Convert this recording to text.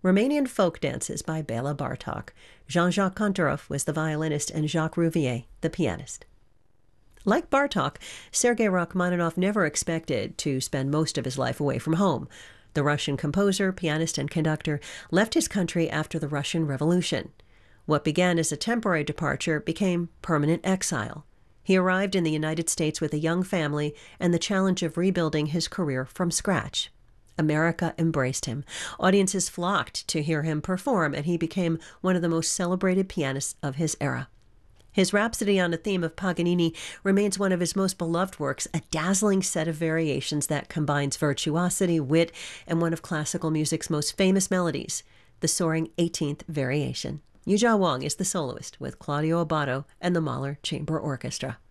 Romanian Folk Dances by Bela Bartok. Jean-Jacques Kantorov was the violinist and Jacques Rouvier the pianist. Like Bartok, Sergei Rachmaninoff never expected to spend most of his life away from home. The Russian composer, pianist, and conductor left his country after the Russian Revolution. What began as a temporary departure became permanent exile. He arrived in the United States with a young family and the challenge of rebuilding his career from scratch. America embraced him. Audiences flocked to hear him perform, and he became one of the most celebrated pianists of his era. His Rhapsody on a Theme of Paganini remains one of his most beloved works, a dazzling set of variations that combines virtuosity, wit, and one of classical music's most famous melodies, the soaring 18th Variation. Yuzhao Wang is the soloist with Claudio Abbado and the Mahler Chamber Orchestra.